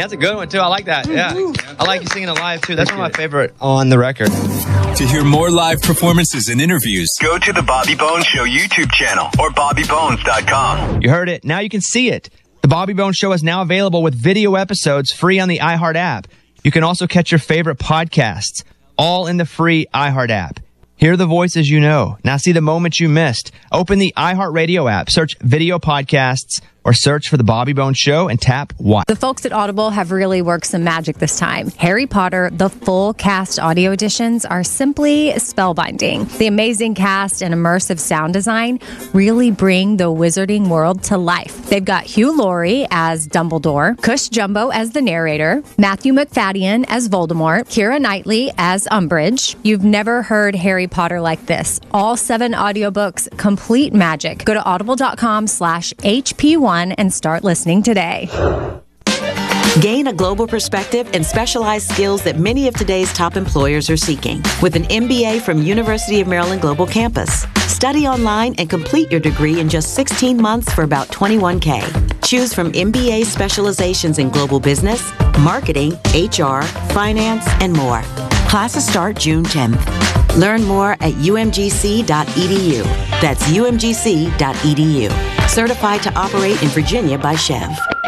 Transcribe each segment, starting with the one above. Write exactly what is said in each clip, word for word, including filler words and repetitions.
That's a good one, too. I like that. Yeah. I like you singing it live, too. That's one of my favorite on the record. To hear more live performances and interviews, go to the Bobby Bones Show YouTube channel or bobby bones dot com. You heard it. Now you can see it. The Bobby Bones Show is now available with video episodes free on the iHeart app. You can also catch your favorite podcasts, all in the free iHeart app. Hear the voices you know. Now see the moments you missed. Open the iHeartRadio app, search video podcasts, or search for The Bobby Bones Show and tap one. The folks at Audible have really worked some magic this time. Harry Potter, the full cast audio editions are simply spellbinding. The amazing cast and immersive sound design really bring the wizarding world to life. They've got Hugh Laurie as Dumbledore, Cush Jumbo as the narrator, Matthew McFadden as Voldemort, Keira Knightley as Umbridge. You've never heard Harry Potter like this. All seven audiobooks, complete magic. Go to audible.com slash HP1 and start listening today. Gain a global perspective and specialized skills that many of today's top employers are seeking with an M B A from University of Maryland Global Campus. Study online and complete your degree in just sixteen months for about twenty-one thousand dollars. Choose from M B A specializations in global business, marketing, H R, finance, and more. Classes start June tenth. Learn more at u m g c dot e d u. That's u m g c dot e d u. Certified to operate in Virginia by Chev.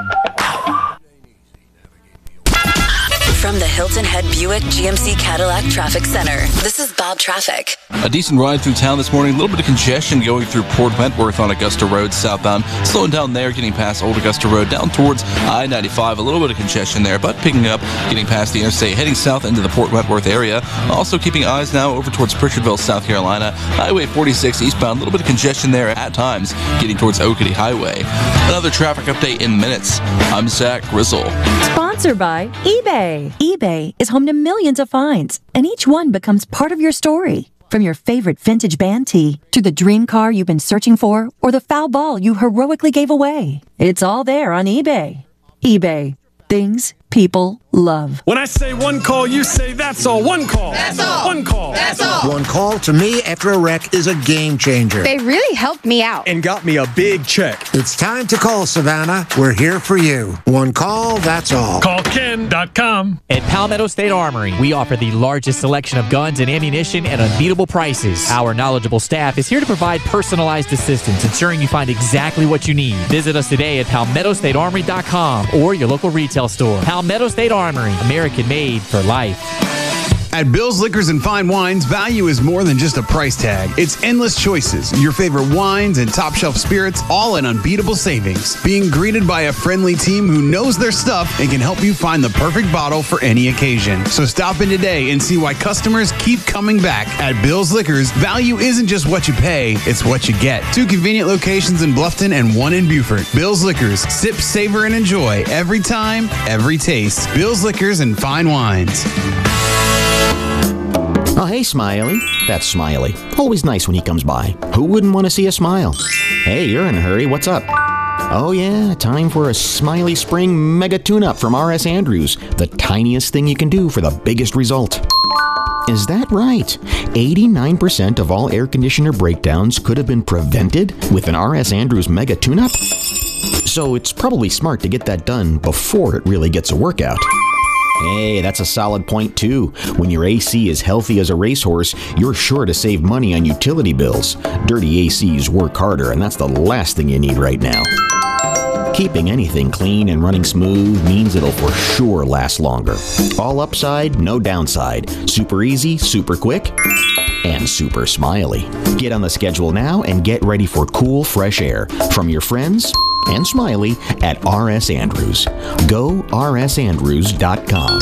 From the Hilton Head Buick G M C Cadillac Traffic Center, this is Bob Traffic. A decent ride through town this morning. A little bit of congestion going through Port Wentworth on Augusta Road southbound. Slowing down there, getting past Old Augusta Road down towards I ninety-five. A little bit of congestion there, but picking up, getting past the interstate, heading south into the Port Wentworth area. Also keeping eyes now over towards Pritchardville, South Carolina. Highway forty-six eastbound. A little bit of congestion there at times, getting towards Oakity Highway. Another traffic update in minutes. I'm Zach Grizzle. Sponsored by eBay. eBay is home to millions of finds, and each one becomes part of your story. From your favorite vintage band tee to the dream car you've been searching for or the foul ball you heroically gave away. It's all there on eBay. eBay. Things people love. When I say one call, you say that's all. One call. That's all. One call. That's all. One call to me after a wreck is a game changer. They really helped me out. And got me a big check. It's time to call, Savannah. We're here for you. One call, that's all. Call Ken dot com. At Palmetto State Armory, we offer the largest selection of guns and ammunition at unbeatable prices. Our knowledgeable staff is here to provide personalized assistance, ensuring you find exactly what you need. Visit us today at palmetto state armory dot com or your local retail store. Palmetto State Armory, American made for life. At Bill's Liquors and Fine Wines, value is more than just a price tag. It's endless choices, your favorite wines and top shelf spirits, all at unbeatable savings. Being greeted by a friendly team who knows their stuff and can help you find the perfect bottle for any occasion. So stop in today and see why customers keep coming back. At Bill's Liquors, value isn't just what you pay, it's what you get. Two convenient locations in Bluffton and one in Beaufort. Bill's Liquors, sip, savor, and enjoy every time, every taste. Bill's Liquors and Fine Wines. Oh, hey, Smiley. That's Smiley. Always nice when he comes by. Who wouldn't want to see a smile? Hey, you're in a hurry. What's up? Oh, yeah, time for a Smiley Spring Mega Tune-Up from R S Andrews. The tiniest thing you can do for the biggest result. Is that right? eighty-nine percent of all air conditioner breakdowns could have been prevented with an R S Andrews Mega Tune-Up? So it's probably smart to get that done before it really gets a workout. Hey, that's a solid point too. When your A C is healthy as a racehorse, you're sure to save money on utility bills. Dirty A Cs work harder, and that's the last thing you need right now. Keeping anything clean and running smooth means it'll for sure last longer. All upside, no downside. Super easy, super quick, and super smiley. Get on the schedule now and get ready for cool, fresh air from your friends and Smiley at R S Andrews. Go R S andrews dot com.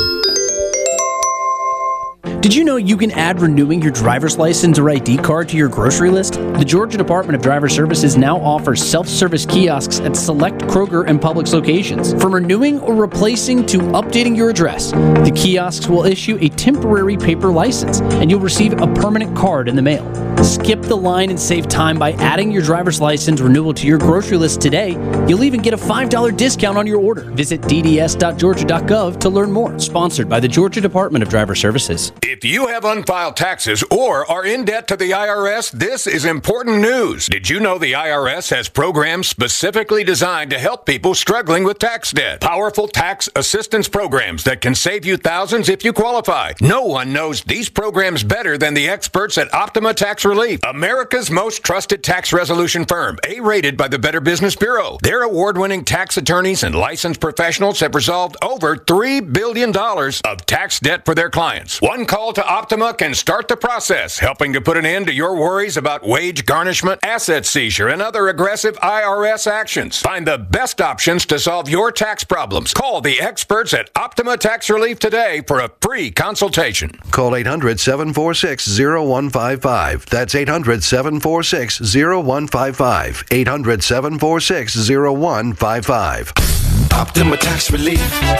Did you know you can add renewing your driver's license or I D card to your grocery list? The Georgia Department of Driver Services now offers self-service kiosks at select Kroger and Publix locations. From renewing or replacing to updating your address, the kiosks will issue a temporary paper license, and you'll receive a permanent card in the mail. Skip the line and save time by adding your driver's license renewal to your grocery list today. You'll even get a five dollars discount on your order. Visit d d s dot georgia dot gov to learn more. Sponsored by the Georgia Department of Driver Services. If you have unfiled taxes or are in debt to the I R S, this is important news. Did you know the I R S has programs specifically designed to help people struggling with tax debt? Powerful tax assistance programs that can save you thousands if you qualify. No one knows these programs better than the experts at Optima Tax Relief, America's most trusted tax resolution firm, A-rated by the Better Business Bureau. Their award-winning tax attorneys and licensed professionals have resolved over three billion dollars of tax debt for their clients. One call to Optima can start the process, helping to put an end to your worries about wage garnishment, asset seizure, and other aggressive I R S actions. Find the best options to solve your tax problems. Call the experts at Optima Tax Relief today for a free consultation. Call eight hundred, seven four six, zero one five five. That's eight hundred, seven four six, zero one five five. eight hundred, seven four six, zero one five five. Optima Tax Relief.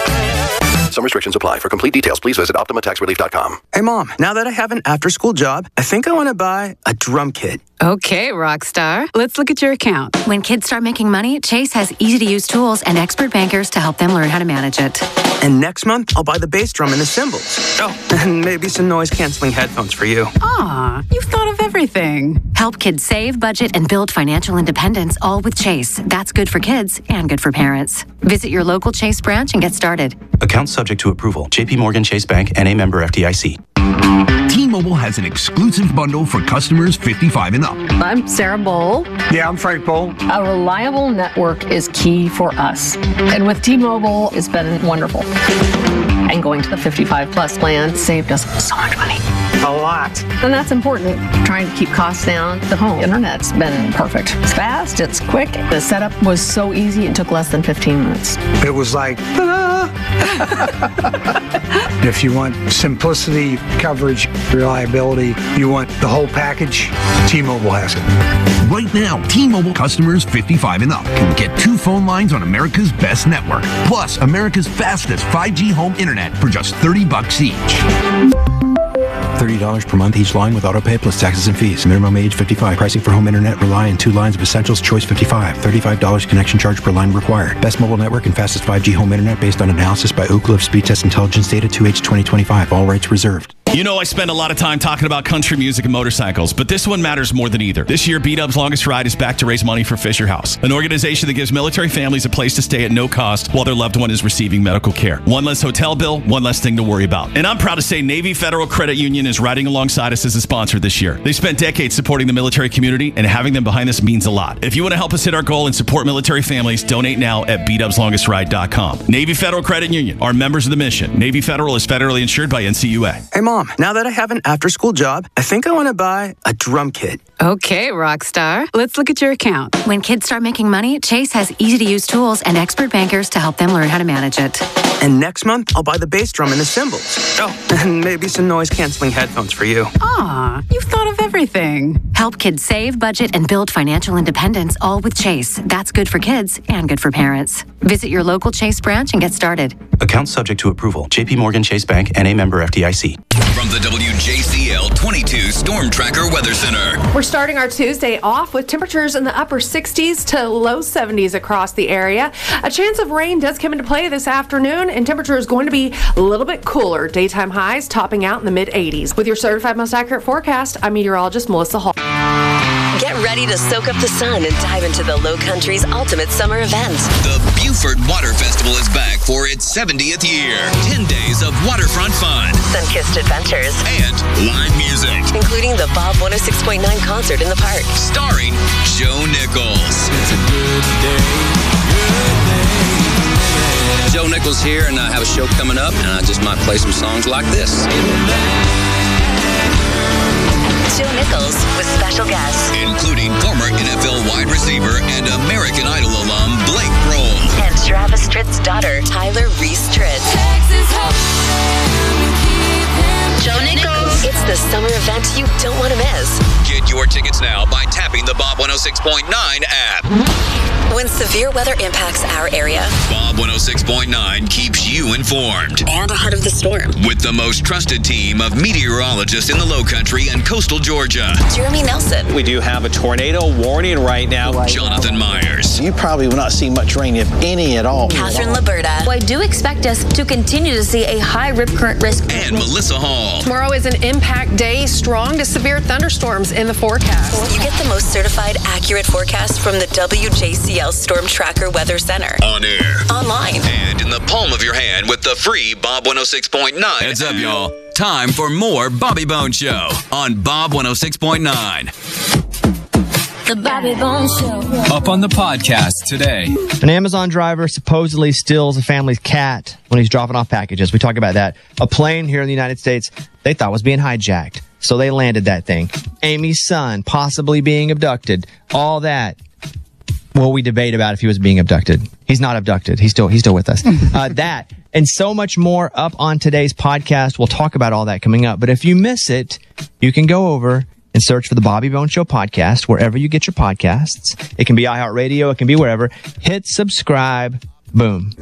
Some restrictions apply. For complete details, please visit optima tax relief dot com. Hey, Mom, now that I have an after-school job, I think I want to buy a drum kit. Okay, Rockstar. Let's look at your account. When kids start making money, Chase has easy-to-use tools and expert bankers to help them learn how to manage it. And next month, I'll buy the bass drum and the cymbals. Oh, and maybe some noise-canceling headphones for you. Aw, you've thought of everything. Help kids save, budget, and build financial independence, all with Chase. That's good for kids and good for parents. Visit your local Chase branch and get started. Account subject to approval. J P Morgan Chase Bank, N A member F D I C. T-Mobile has an exclusive bundle for customers fifty-five and up. I'm Sarah Bowl. Yeah, I'm Frank Bowl. A reliable network is key for us. And with T-Mobile, it's been wonderful. And going to the fifty-five plus plan saved us so much money. A lot. And that's important. Trying to keep costs down. The home internet's been perfect. It's fast, it's quick. The setup was so easy, it took less than fifteen minutes. It was like, ta-da! If you want simplicity, coverage, reliability, you want the whole package, T-Mobile has it. Right now, T-Mobile customers fifty-five and up can get two phone lines on America's best network, plus America's fastest five G home internet for just thirty bucks each. thirty dollars per month each line with autopay plus taxes and fees. Minimum age fifty-five. Pricing for home internet rely on two lines of Essentials Choice fifty-five. thirty-five dollars connection charge per line required. Best mobile network and fastest five G home internet based on analysis by Ookla of Speed Test Intelligence Data two H twenty twenty-five. All rights reserved. You know, I spend a lot of time talking about country music and motorcycles, but this one matters more than either. This year, B-Dub's Longest Ride is back to raise money for Fisher House, an organization that gives military families a place to stay at no cost while their loved one is receiving medical care. One less hotel bill, one less thing to worry about. And I'm proud to say Navy Federal Credit Union is riding alongside us as a sponsor this year. They've spent decades supporting the military community, and having them behind us means a lot. If you want to help us hit our goal and support military families, donate now at b dubs longest ride dot com. Navy Federal Credit Union are members of the mission. Navy Federal is federally insured by N C U A. Hey, Mom, now that I have an after-school job, I think I want to buy a drum kit. Okay, Rockstar. Let's look at your account. When kids start making money, Chase has easy-to-use tools and expert bankers to help them learn how to manage it. And next month, I'll buy the bass drum and the cymbals. Oh, and maybe some noise-canceling headphones for you. Aw, you've thought of everything. Help kids save, budget, and build financial independence, all with Chase. That's good for kids and good for parents. Visit your local Chase branch and get started. Account subject to approval. J P Morgan Chase Bank, N A member F D I C. From the W J C L twenty-two Storm Tracker Weather Center. We're starting our Tuesday off with temperatures in the upper sixties to low seventies across the area. A chance of rain does come into play this afternoon, and temperature is going to be a little bit cooler. Daytime highs topping out in the mid eighties. With your certified most accurate forecast, I'm meteorologist Melissa Hall. Get ready to soak up the sun and dive into the Low Country's ultimate summer event. The Buford Water Festival is back for its seventieth year. Ten days of waterfront fun. Sun-kissed adventures. And live music. Including the Bob one oh six point nine concert in the park. Starring Joe Nichols. It's a good day, good day. Joe Nichols here, and I have a show coming up, and I just might play some songs like this. Joe Nichols with special guests, including former N F L wide receiver and American Idol alum Blake Kroll. And Travis Tritt's daughter, Tyler Reese Tritt. Joe Nichols. It's the summer event you don't want to miss. Get your tickets now by tapping the Bob one oh six point nine app. When severe weather impacts our area, Bob Bob one oh six point nine keeps you informed and ahead of the storm. with the most trusted team of meteorologists in the Low Country and coastal Georgia. Jeremy Nelson. We do have a tornado warning right now. Jonathan Myers. You probably will not see much rain, if any at all. Catherine Liberta. Well, I do expect us to continue to see a high rip current risk. And Melissa Hall. Tomorrow is an impact day, strong to severe thunderstorms in the forecast. You get the most certified, accurate forecast from the W J C L Storm Tracker Weather Center. On air. Online. And in the palm of your hand with the free Bob one oh six point nine. Heads up, y'all. Time for more Bobby Bones Show on Bob one oh six point nine. The Bobby Bones Show. Up on the podcast today. An Amazon driver supposedly steals a family's cat when he's dropping off packages. We talk about that. A plane here in the United States they thought was being hijacked, so they landed that thing. Amy's son possibly being abducted. All that. Well, we debate about if he was being abducted. He's not abducted. He's still he's still with us. Uh, that and so much more up on today's podcast. We'll talk about all that coming up. But if you miss it, you can go over and search for the Bobby Bones Show podcast wherever you get your podcasts. It can be iHeartRadio. It can be wherever. Hit subscribe. Boom.